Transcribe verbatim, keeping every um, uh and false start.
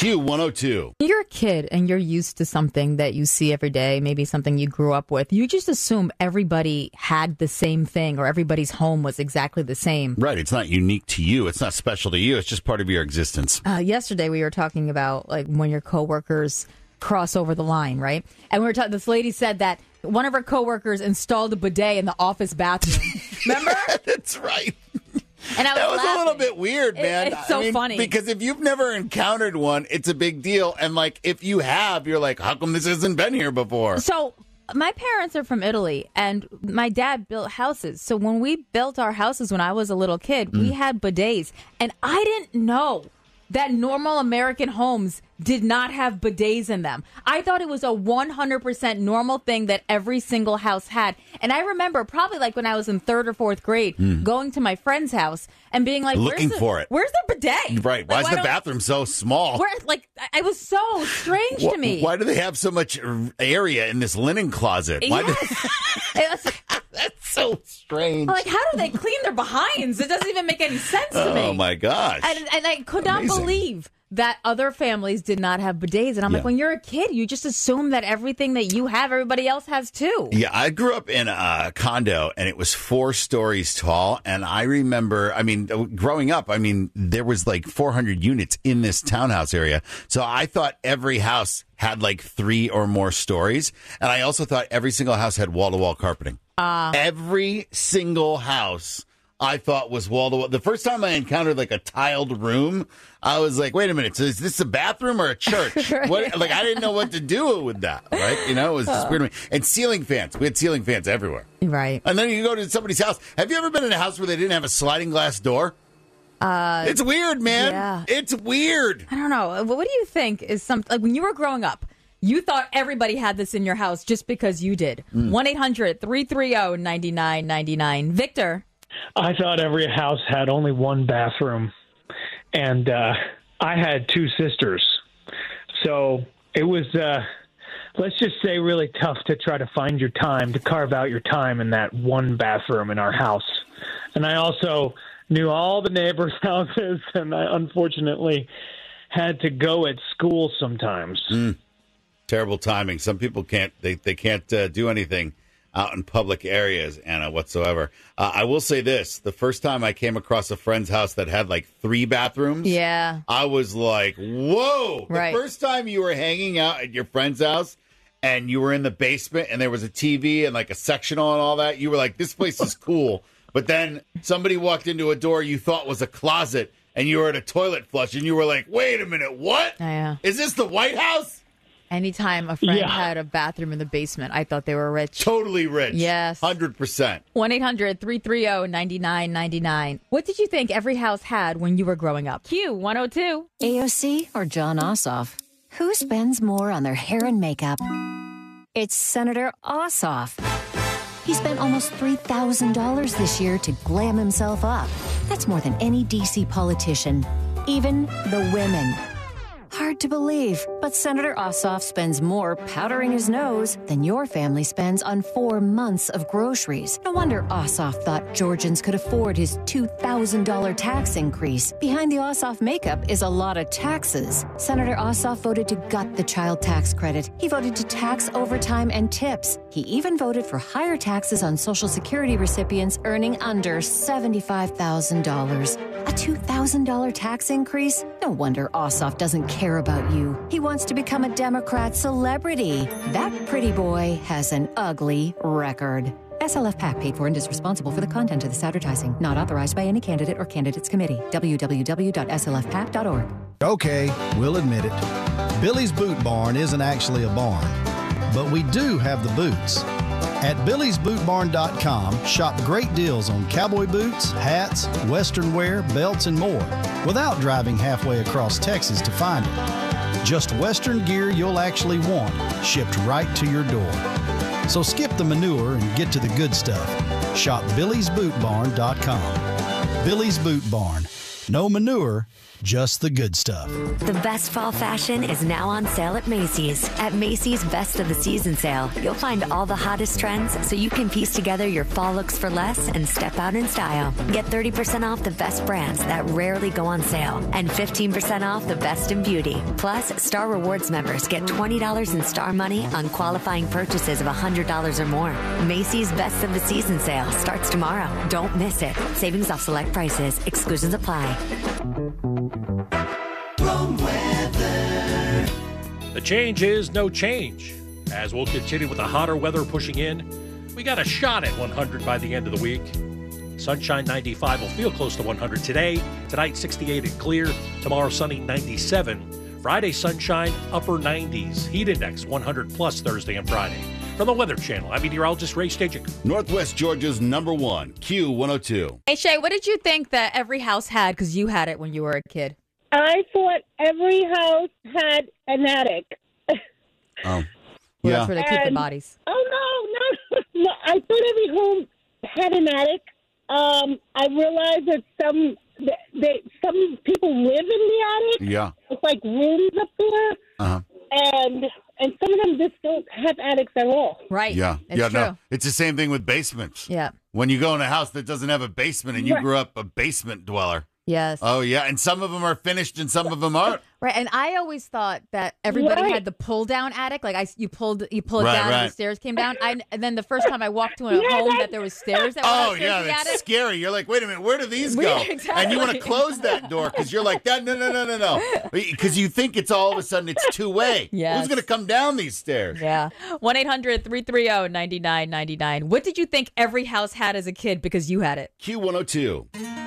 Q one oh two. You're a kid and you're used to something that you see every day, maybe something you grew up with. You just assume everybody had the same thing or everybody's home was exactly the same. Right. It's not unique to you. It's not special to you. It's just part of your existence. Uh, yesterday we were talking about like when your coworkers cross over the line, right? And we were talking. This lady said that one of her coworkers installed a bidet in the office bathroom. Remember? Yeah, that's right. And I was that was laughing. a little bit weird, man. It, it's so I mean, funny. Because if you've never encountered one, it's a big deal. And, like, if you have, you're like, how come this hasn't been here before? So my parents are from Italy, and my dad built houses. So when we built our houses when I was a little kid, mm. we had bidets. And I didn't know that normal American homes did not have bidets in them. I thought it was a one hundred percent normal thing that every single house had. And I remember probably like when I was in third or fourth grade, mm. going to my friend's house and being like, looking where's the, for it. Where's the bidet? Right. Like, why is the bathroom so small? Where, like, it was so strange why, to me. Why do they have so much area in this linen closet? Why yes. do- it was, That's so strange. Like, how do they clean their behinds? It doesn't even make any sense to me. Oh, my gosh. And, and I could not Amazing. believe that other families did not have bidets. And I'm Yeah. like, when you're a kid, you just assume that everything that you have, everybody else has too. Yeah, I grew up in a condo, and it was four stories tall. And I remember, I mean, growing up, I mean, there was like four hundred units in this townhouse area. So I thought every house had like three or more stories. And I also thought every single house had wall-to-wall carpeting. Uh, every single house I thought was wall-to-wall. The first time I encountered like a tiled room, I was like, wait a minute, so is this a bathroom or a church? Right. What, like, I didn't know what to do with that, right? You know, it was just weird to me. And ceiling fans. We had ceiling fans everywhere. Right. And then you go to somebody's house. Have you ever been in a house where they didn't have a sliding glass door? Uh, it's weird, man. Yeah. It's weird. I don't know. What do you think is some, like when you were growing up, you thought everybody had this in your house just because you did. one eight hundred three three zero nine nine nine nine. Victor. I thought every house had only one bathroom, and uh, I had two sisters. So it was, uh, let's just say, really tough to try to find your time, to carve out your time in that one bathroom in our house. And I also knew all the neighbors' houses, and I unfortunately had to go at school sometimes. Mm. Terrible timing. Some people can't, they, they can't uh, do anything out in public areas, Anna, whatsoever. Uh, I will say this. The first time I came across a friend's house that had like three bathrooms, yeah, I was like, whoa. Right. The first time you were hanging out at your friend's house and you were in the basement and there was a T V and like a sectional and all that, you were like, this place is cool. But then somebody walked into a door you thought was a closet and you were at a toilet flush and you were like, wait a minute, what? Yeah. Is this the White House? Anytime a friend Yeah. had a bathroom in the basement, I thought they were rich. Totally rich. Yes. one hundred percent. one eight hundred three three zero nine nine nine nine. What did you think every house had when you were growing up? Q one oh two. A O C or John Ossoff? Who spends more on their hair and makeup? It's Senator Ossoff. He spent almost three thousand dollars this year to glam himself up. That's more than any D C politician, even the women. Hard to believe, but Senator Ossoff spends more powdering his nose than your family spends on four months of groceries. No wonder Ossoff thought Georgians could afford his two thousand dollars tax increase. Behind the Ossoff makeup is a lot of taxes. Senator Ossoff voted to gut the child tax credit. He voted to tax overtime and tips. He even voted for higher taxes on Social Security recipients earning under seventy-five thousand dollars. A two thousand dollars tax increase? No wonder Ossoff doesn't care about you. He wants to become a Democrat celebrity. That pretty boy has an ugly record. S L F PAC paid for and is responsible for the content of this advertising. Not authorized by any candidate or candidates committee. w w w dot s l f pac dot org. Okay, we'll admit it. Billy's Boot Barn isn't actually a barn, but we do have the boots. At Billy's Boot Barn dot com, shop great deals on cowboy boots, hats, western wear, belts, and more without driving halfway across Texas to find it. Just western gear you'll actually want, shipped right to your door. So skip the manure and get to the good stuff. Shop Billy's Boot Barn dot com. Billy's Boot Barn. No manure, just the good stuff. The best fall fashion is now on sale at Macy's. At Macy's Best of the Season sale, you'll find all the hottest trends so you can piece together your fall looks for less and step out in style. Get thirty percent off the best brands that rarely go on sale and fifteen percent off the best in beauty. Plus, Star Rewards members get twenty dollars in Star Money on qualifying purchases of one hundred dollars or more. Macy's Best of the Season sale starts tomorrow. Don't miss it. Savings off select prices. Exclusions apply. The change is no change. As we'll continue with the hotter weather pushing in, we got a shot at one hundred by the end of the week. Sunshine ninety-five will feel close to one hundred today. Tonight, sixty-eight and clear. Tomorrow, sunny ninety-seven. Friday, sunshine, upper nineties. Heat index one hundred plus Thursday and Friday. From the Weather Channel, I'm meteorologist Ray Stajic. Northwest Georgia's number one, Q one oh two. Hey, Shay, what did you think that every house had because you had it when you were a kid? I thought every house had an attic. Oh, Well, yeah. that's where they keep the And- bodies. Oh, no, no, no. I thought every home had an attic. Um, I realized that some that, that some people live in the attic. Yeah. It's like rooms up there, Uh-huh. and and some of them just don't have attics at all. Right. Yeah. It's yeah, true. no. It's the same thing with basements. Yeah. When you go in a house that doesn't have a basement and you Right. grew up a basement dweller. Yes. Oh, yeah. And some of them are finished and some of them aren't. Right, and I always thought that everybody Right. had the pull down attic. Like I, you pulled, you pulled Right, down, and right. the stairs came down. I, and then the first time I walked to a Yeah, home that's- that there was stairs that were Oh, upstairs yeah. in the That's attic. scary. You're like, wait a minute. Where do these We- go? exactly. And you want to close that door because you're like, that. no, no, no, no, no. Because you think it's all of a sudden it's two way. Yes. Who's going to come down these stairs? Yeah, one eight hundred three three zero nine nine nine nine. What did you think every house had as a kid because you had it? Q one oh two.